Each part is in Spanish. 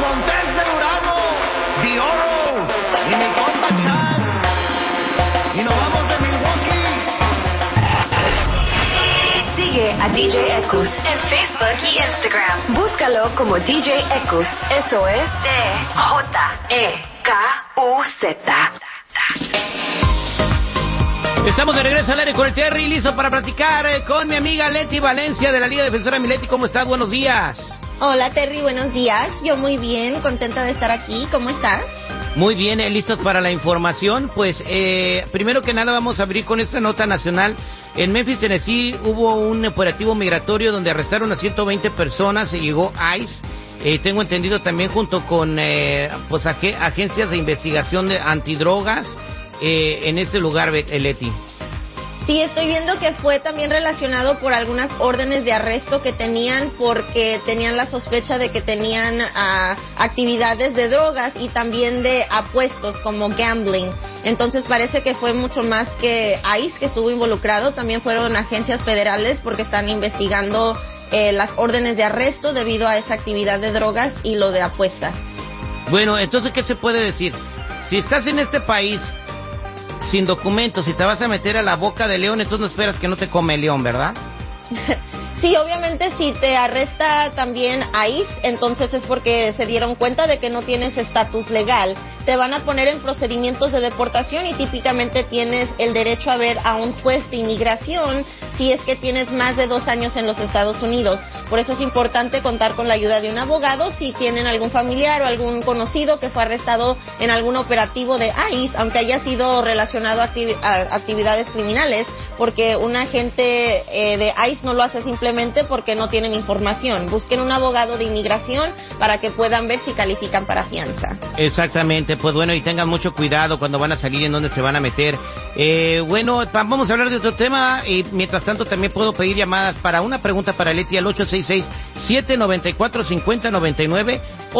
Montes de Durango, Dioro y mi compa Chan. Y nos vamos de Milwaukee. Sigue a DJ Ekus en Facebook y Instagram. Búscalo como DJ Ekus. Eso es DJEKUZ. Estamos de regreso al aire con el Terry, listo para platicar con mi amiga Leti Valencia de la Liga Defensora. Mi Leti, ¿cómo estás? Buenos días. Hola Terry, buenos días. Yo muy bien, contenta de estar aquí. ¿Cómo estás? Muy bien, listos para la información. Pues primero que nada vamos a abrir con esta nota nacional. En Memphis, Tennessee, hubo un operativo migratorio donde arrestaron a 120 personas y llegó ICE. Tengo entendido también junto con pues agencias de investigación de antidrogas en este lugar, Leti. Sí, estoy viendo que fue también relacionado por algunas órdenes de arresto que tenían porque tenían la sospecha de que tenían actividades de drogas y también de apuestos como gambling. Entonces parece que fue mucho más que ICE que estuvo involucrado, también fueron agencias federales porque están investigando las órdenes de arresto debido a esa actividad de drogas y lo de apuestas. Bueno, entonces, ¿qué se puede decir? Si estás en este país sin documentos y te vas a meter a la boca de león, entonces no esperas que no te come el león, ¿verdad? Sí, obviamente si te arresta también ICE, entonces es porque se dieron cuenta de que no tienes estatus legal. Te van a poner en procedimientos de deportación y típicamente tienes el derecho a ver a un juez de inmigración si es que tienes más de 2 años en los Estados Unidos. Por eso es importante contar con la ayuda de un abogado si tienen algún familiar o algún conocido que fue arrestado en algún operativo de ICE, aunque haya sido relacionado a actividades criminales, porque un agente de ICE no lo hace simplemente porque no tienen información. Busquen un abogado de inmigración para que puedan ver si califican para fianza. Exactamente, pues bueno, y tengan mucho cuidado cuando van a salir y en dónde se van a meter. Bueno, vamos a hablar de otro tema y mientras tanto también puedo pedir llamadas para una pregunta para Leti al 866-794-5099,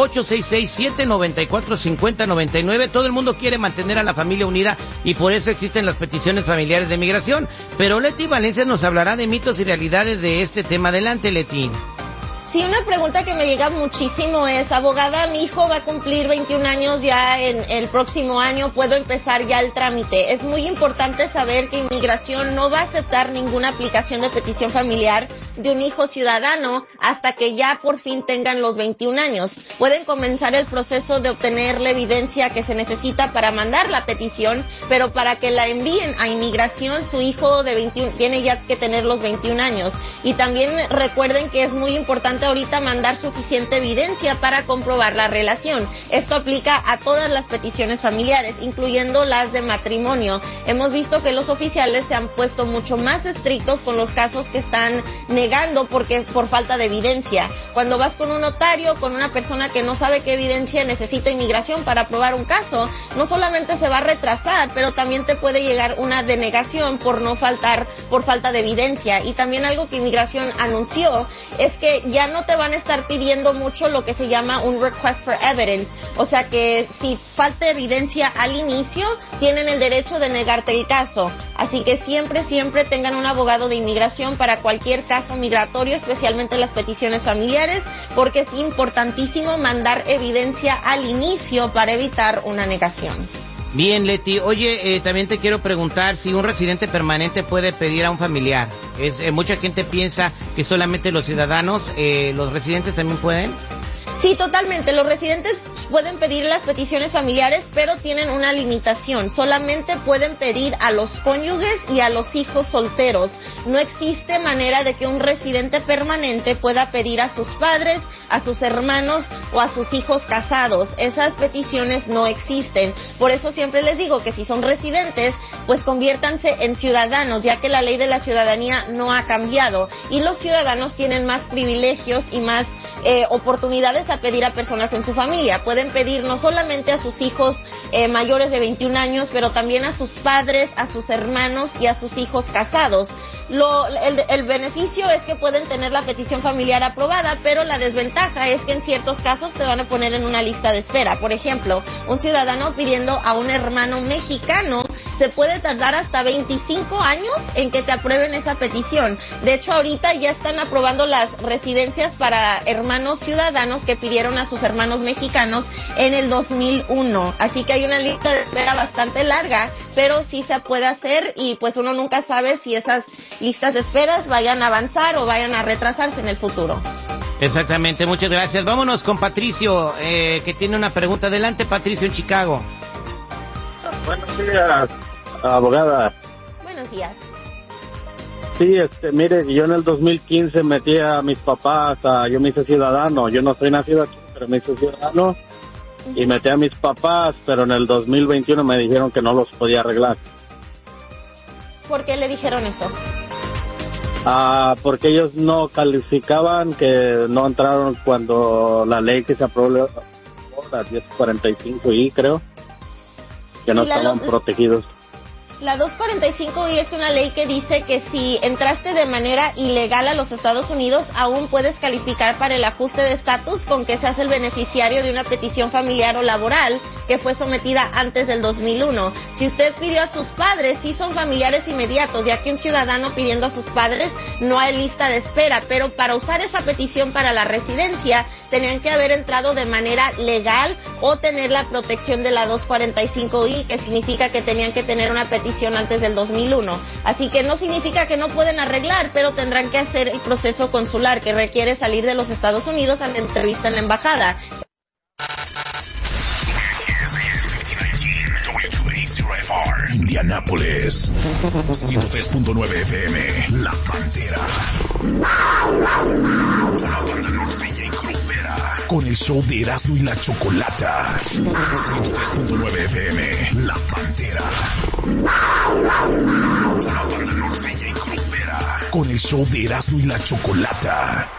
866-794-5099. Todo el mundo quiere mantener a la familia unida y por eso existen las peticiones familiares de migración. Pero Leti Valencia nos hablará de mitos y realidades de este tema. Adelante, Leti. Sí, una pregunta que me llega muchísimo es, abogada, mi hijo va a cumplir 21 años ya en el próximo año, ¿puedo empezar ya el trámite? Es muy importante saber que inmigración no va a aceptar ninguna aplicación de petición familiar de un hijo ciudadano hasta que ya por fin tengan los 21 años. Pueden comenzar el proceso de obtener la evidencia que se necesita para mandar la petición, pero para que la envíen a inmigración, su hijo de 21 tiene ya que tener los 21 años. Y también recuerden que es muy importante ahorita mandar suficiente evidencia para comprobar la relación. Esto aplica a todas las peticiones familiares, incluyendo las de matrimonio. Hemos visto que los oficiales se han puesto mucho más estrictos con los casos que están negando por falta de evidencia. Cuando vas con un notario, con una persona que no sabe qué evidencia necesita inmigración para aprobar un caso, no solamente se va a retrasar, pero también te puede llegar una denegación por falta de evidencia. Y también algo que inmigración anunció es que ya no te van a estar pidiendo mucho lo que se llama un request for evidence, o sea que si falta evidencia al inicio, tienen el derecho de negarte el caso. Así que siempre tengan un abogado de inmigración para cualquier caso migratorio, especialmente las peticiones familiares, porque es importantísimo mandar evidencia al inicio para evitar una negación. Bien, Leti. Oye, también te quiero preguntar si un residente permanente puede pedir a un familiar. Mucha gente piensa que solamente los ciudadanos, los residentes también pueden. Sí, totalmente. Los residentes pueden pedir las peticiones familiares, pero tienen una limitación. Solamente pueden pedir a los cónyuges y a los hijos solteros. No existe manera de que un residente permanente pueda pedir a sus padres, a sus hermanos o a sus hijos casados. Esas peticiones no existen. Por eso siempre les digo que si son residentes, pues conviértanse en ciudadanos, ya que la ley de la ciudadanía no ha cambiado. Y los ciudadanos tienen más privilegios y más oportunidades a pedir a personas en su familia. Pueden pedir no solamente a sus hijos mayores de 21 años, pero también a sus padres, a sus hermanos y a sus hijos casados. El beneficio es que pueden tener la petición familiar aprobada, pero la desventaja es que en ciertos casos te van a poner en una lista de espera. Por ejemplo, un ciudadano pidiendo a un hermano mexicano se puede tardar hasta 25 años en que te aprueben esa petición. De hecho, ahorita ya están aprobando las residencias para hermanos ciudadanos que pidieron a sus hermanos mexicanos en el 2001. Así que hay una lista de espera bastante larga, pero sí se puede hacer y pues uno nunca sabe si esas listas de esperas vayan a avanzar o vayan a retrasarse en el futuro. Exactamente, muchas gracias. Vámonos con Patricio, que tiene una pregunta. Adelante, Patricio, en Chicago. Buenos días, abogada. Buenos días. Sí, mire, yo en el 2015 metí a mis papás, yo me hice ciudadano. Yo no soy nacido aquí, pero me hice ciudadano. Y metí a mis papás, pero en el 2021 me dijeron que no los podía arreglar. ¿ ¿Por qué le dijeron eso? Porque ellos no calificaban, que no entraron cuando la ley que se aprobó, la 1045I, creo, que no estaban protegidos. La 245I es una ley que dice que si entraste de manera ilegal a los Estados Unidos, aún puedes calificar para el ajuste de estatus con que seas el beneficiario de una petición familiar o laboral que fue sometida antes del 2001. Si usted pidió a sus padres, sí son familiares inmediatos, ya que un ciudadano pidiendo a sus padres no hay lista de espera, pero para usar esa petición para la residencia, tenían que haber entrado de manera legal o tener la protección de la 245I, que significa que tenían que tener una petición antes del 2001. Así que no significa que no pueden arreglar, pero tendrán que hacer el proceso consular que requiere salir de los Estados Unidos a la entrevista en la embajada. Indianápolis 103.9 FM. La Pantera, una banda norteña y grupera, con el show de Erasmo y la Chocolata. 103.9 FM. La Pantera, una banda norteña y grupera, con el show de Erasmo y la Chocolata.